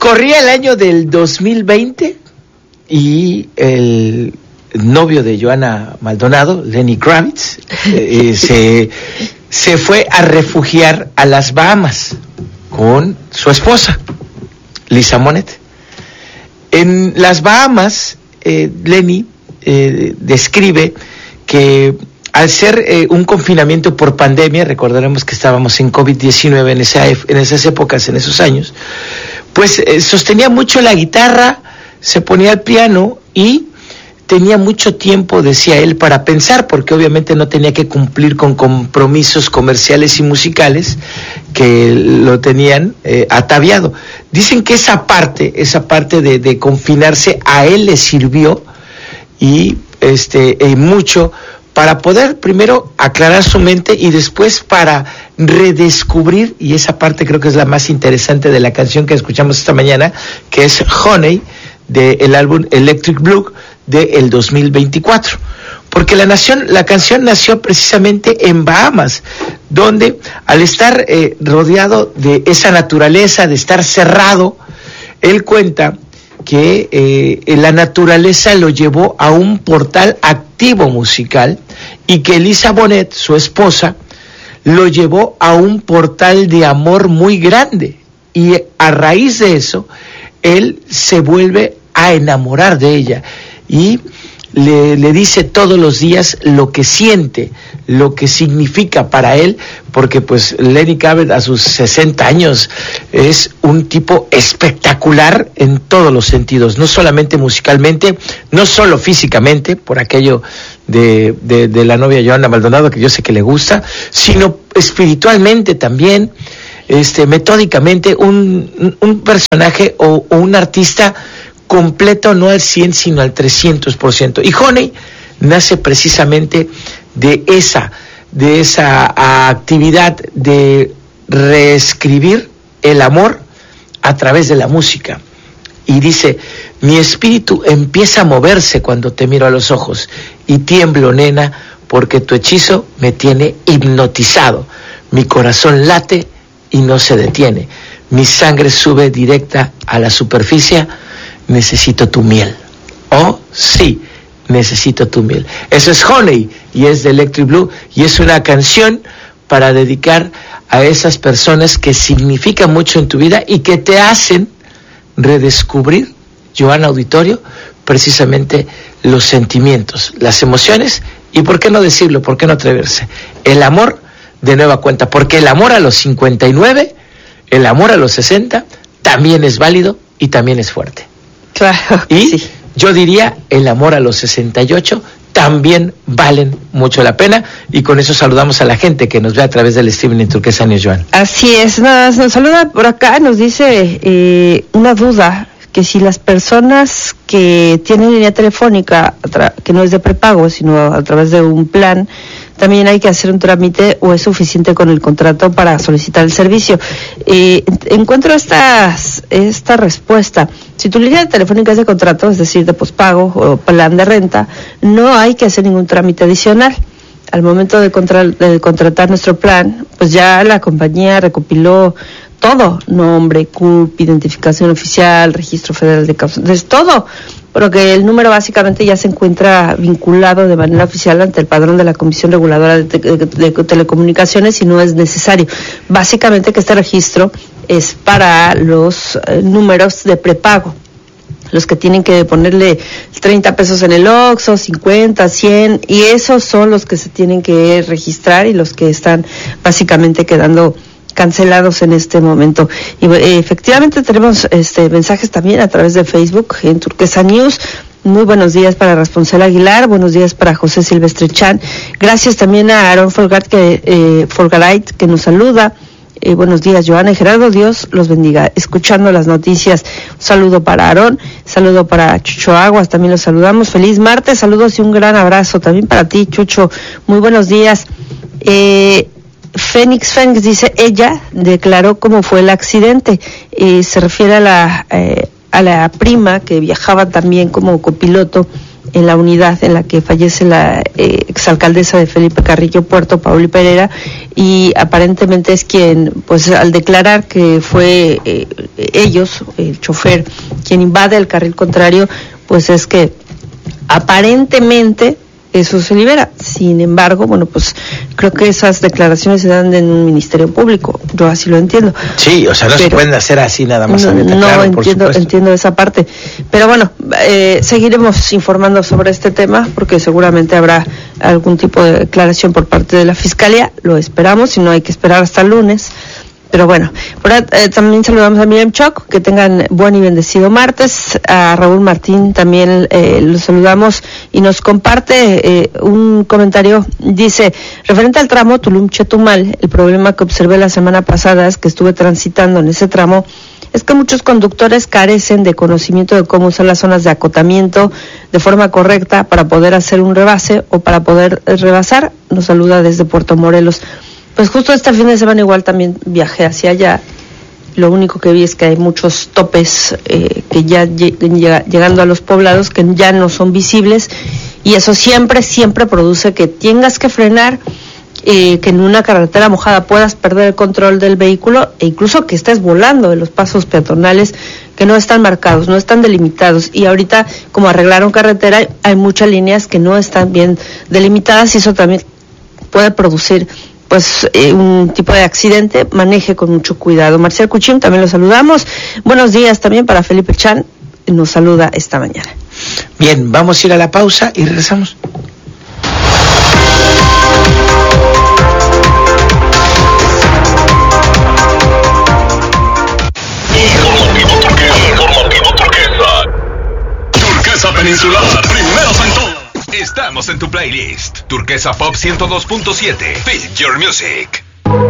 Corría el año del 2020 y el novio de Joana Maldonado, Lenny Kravitz, se fue a refugiar a las Bahamas con su esposa, Lisa Monet. En las Bahamas, Lenny describe que al ser un confinamiento por pandemia, recordaremos que estábamos en COVID-19 en esas épocas, en esos años, pues sostenía mucho la guitarra, se ponía al piano y tenía mucho tiempo, decía él, para pensar, porque obviamente no tenía que cumplir con compromisos comerciales y musicales que lo tenían ataviado. Dicen que esa parte de confinarse a él le sirvió y mucho para poder primero aclarar su mente y después para redescubrir, y esa parte creo que es la más interesante de la canción que escuchamos esta mañana, que es Honey, del álbum Electric Blue del 2024, porque la canción nació precisamente en Bahamas, donde al estar rodeado de esa naturaleza, de estar cerrado, él cuenta que la naturaleza lo llevó a un portal activo musical y que Lisa Bonet, su esposa, lo llevó a un portal de amor muy grande, y a raíz de eso él se vuelve a enamorar de ella y le dice todos los días lo que siente, lo que significa para él, porque pues Lenny Kravitz a sus 60 años es un tipo espectacular en todos los sentidos, no solamente musicalmente, no solo físicamente, por aquello de la novia Joana Maldonado, que yo sé que le gusta, sino espiritualmente también, metódicamente, un personaje o un artista completo, no al 100, sino al 300%. Y Honey nace precisamente de esa actividad de reescribir el amor a través de la música. Y dice: mi espíritu empieza a moverse cuando te miro a los ojos y tiemblo, nena, porque tu hechizo me tiene hipnotizado. Mi corazón late y no se detiene. Mi sangre sube directa a la superficie. Necesito tu miel. Oh, sí, necesito tu miel. Eso es Honey y es de Electric Blue, y es una canción para dedicar a esas personas que significan mucho en tu vida y que te hacen redescubrir, Joana Auditorio, precisamente los sentimientos, las emociones y, ¿por qué no decirlo? ¿Por qué no atreverse? El amor de nueva cuenta, porque el amor a los 59, el amor a los 60 también es válido y también es fuerte. Claro, y sí. Yo diría, el amor a los 68 también valen mucho la pena, y con eso saludamos a la gente que nos ve a través del streaming en Turquesa News, Joan. Así es, nos saluda por acá, nos dice una duda, que si las personas que tienen línea telefónica, que no es de prepago, sino a través de un plan, también hay que hacer un trámite o es suficiente con el contrato para solicitar el servicio. Encuentro esta respuesta. Si tu línea telefónica es de contrato, es decir, de pospago o plan de renta, no hay que hacer ningún trámite adicional. Al momento de contratar nuestro plan, pues ya la compañía recopiló todo: nombre, CURP, identificación oficial, registro federal de causas, es todo, porque el número básicamente ya se encuentra vinculado de manera oficial ante el padrón de la Comisión Reguladora de Telecomunicaciones y no es necesario. Básicamente que este registro es para los números de prepago, los que tienen que ponerle 30 pesos en el Oxxo, 50, 100, y esos son los que se tienen que registrar y los que están básicamente quedando cancelados en este momento. Y efectivamente tenemos mensajes también a través de Facebook en Turquesa News. Muy buenos días para Responsable Aguilar, buenos días para José Silvestre Chan. Gracias también a Aaron Folgarait que nos saluda. Buenos días, Joana y Gerardo, Dios los bendiga. Escuchando las noticias, un saludo para Aarón, saludo para Chucho Aguas, también los saludamos. Feliz martes, saludos y un gran abrazo también para ti, Chucho. Muy buenos días. Fénix dice, ella declaró cómo fue el accidente. Se refiere a la prima que viajaba también como copiloto en la unidad en la que fallece la exalcaldesa de Felipe Carrillo Puerto, Pauli Pereira, y aparentemente es quien, pues al declarar que fue ellos, el chofer, quien invade el carril contrario, pues es que aparentemente eso se libera. Sin embargo, bueno, pues creo que esas declaraciones se dan en un ministerio público, yo así lo entiendo. Sí, o sea, no se pueden hacer así nada más. No, entiendo esa parte. Pero bueno, seguiremos informando sobre este tema porque seguramente habrá algún tipo de declaración por parte de la Fiscalía, lo esperamos, si no hay que esperar hasta el lunes. Pero bueno, también saludamos a Miriam Choc, que tengan buen y bendecido martes. A Raúl Martín también lo saludamos y nos comparte un comentario. Dice, referente al tramo Tulum-Chetumal, el problema que observé la semana pasada es que estuve transitando en ese tramo, es que muchos conductores carecen de conocimiento de cómo usar las zonas de acotamiento de forma correcta para poder hacer un rebase o para poder rebasar. Nos saluda desde Puerto Morelos. Pues justo este fin de semana igual también viajé hacia allá. Lo único que vi es que hay muchos topes que ya llegando a los poblados que ya no son visibles, y eso siempre produce que tengas que frenar, que en una carretera mojada puedas perder el control del vehículo e incluso que estés volando en los pasos peatonales que no están marcados, no están delimitados, y ahorita como arreglaron carretera hay muchas líneas que no están bien delimitadas y eso también puede producir pues un tipo de accidente. Maneje con mucho cuidado. Marcial Cuchín, también lo saludamos. Buenos días también para Felipe Chan, nos saluda esta mañana. Bien, vamos a ir a la pausa y regresamos. Informativo Turquesa. Turquesa Peninsular, primeros en todo. Estamos en tu playlist. Turquesa Pop 102.7. Feel your music.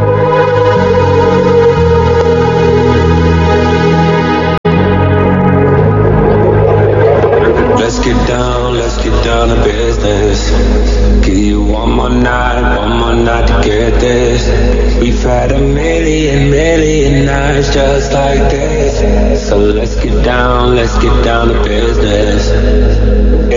Let's get down to business. Give you one more night to get this. We've had a million nights just like this. So let's get down to business.